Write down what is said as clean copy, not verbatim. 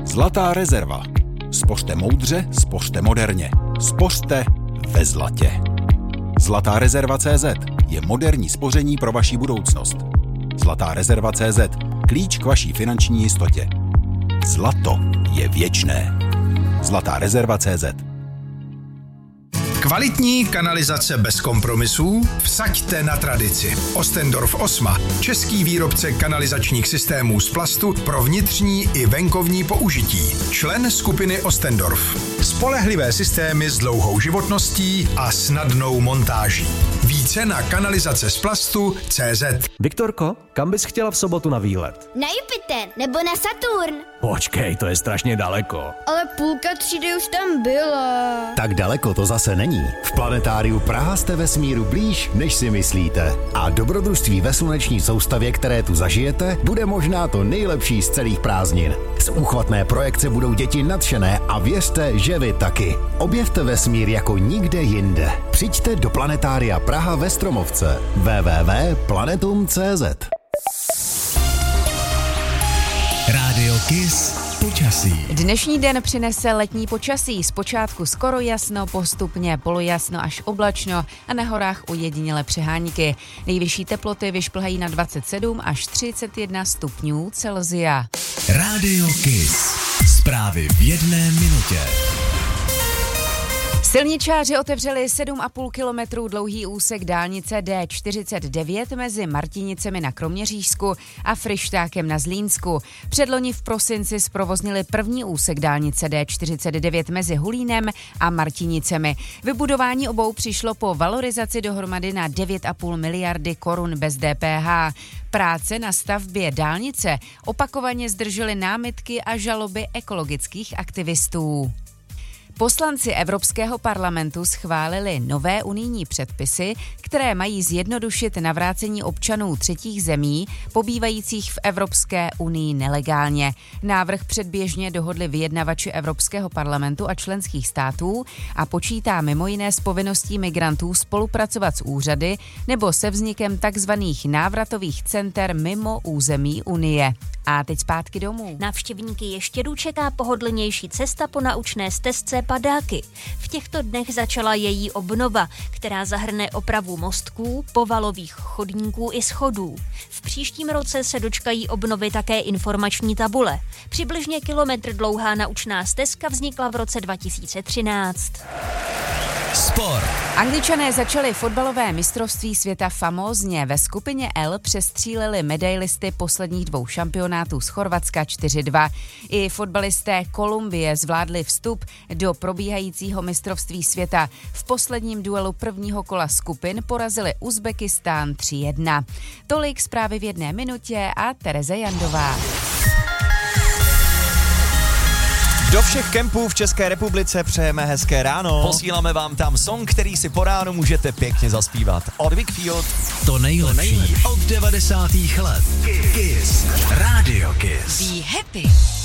Zlatá rezerva. Spořte moudře, spořte moderně. Spořte ve zlatě. Zlatá rezerva.cz je moderní spoření pro vaši budoucnost. Zlatá rezerva.cz. Klíč k vaší finanční jistotě. Zlato je věčné. Zlatá rezerva.cz. Kvalitní kanalizace bez kompromisů? Vsaďte na tradici. Ostendorf Osma, český výrobce kanalizačních systémů z plastu pro vnitřní i venkovní použití. Člen skupiny Ostendorf. Spolehlivé systémy s dlouhou životností a snadnou montáží. Více na kanalizace z plastu CZ. Viktorko, kam bys chtěla v sobotu na výlet? Na Jupiter nebo na Saturn. Počkej, to je strašně daleko. Ale půlka třídy už tam byla. Tak daleko to zase není. V Planetáriu Praha jste vesmíru blíž, než si myslíte. A dobrodružství ve sluneční soustavě, které tu zažijete, bude možná to nejlepší z celých prázdnin. Z úchvatné projekce budou děti nadšené a věřte, že vy taky. Objevte vesmír jako nikde jinde. Přijďte do Planetária Praha ve Stromovce. www.planetum.cz. Rádio Kiss počasí. Dnešní den přinese letní počasí. Zpočátku skoro jasno, postupně polojasno až oblačno a na horách ojedinělé přehánky. Nejvyšší teploty vyšplhají na 27 až 31 stupňů Celsia. Rádio Kiss. Zprávy v 1 minutě. Silničáři otevřeli 7,5 kilometru dlouhý úsek dálnice D49 mezi Martinicemi na Kroměřížsku a Fryštákem na Zlínsku. Předloni v prosinci zprovoznili první úsek dálnice D49 mezi Hulínem a Martinicemi. Vybudování obou přišlo po valorizaci dohromady na 9,5 miliardy korun bez DPH. Práce na stavbě dálnice opakovaně zdržely námitky a žaloby ekologických aktivistů. Poslanci Evropského parlamentu schválili nové unijní předpisy, které mají zjednodušit navrácení občanů třetích zemí, pobývajících v Evropské unii nelegálně. Návrh předběžně dohodli vyjednavači Evropského parlamentu a členských států a počítá mimo jiné s povinností migrantů spolupracovat s úřady nebo se vznikem takzvaných návratových center mimo území Unie. A teď zpátky domů. Návštěvníky Ještědů čeká pohodlnější cesta po naučné stezce Padáky. V těchto dnech začala její obnova, která zahrne opravu mostků, povalových chodníků i schodů. V příštím roce se dočkají obnovy také informační tabule. Přibližně kilometr dlouhá naučná stezka vznikla v roce 2013. Sport. Angličané začali fotbalové mistrovství světa famózně. Ve skupině L přestříleli medailisty posledních 2 šampionátů z Chorvatska 4-2. I fotbalisté Kolumbie zvládli vstup do probíhajícího mistrovství světa. V posledním duelu prvního kola skupin porazili Uzbekistán 3-1. Tolik zprávy v 1 minutě a Tereza Jandová. Do všech kempů v České republice přejeme hezké ráno. Posíláme vám tam song, který si po ránu můžete pěkně zaspívat. Od Wickfield. To nejlepší od 90. let. Kiss. Radio Kiss. Be happy.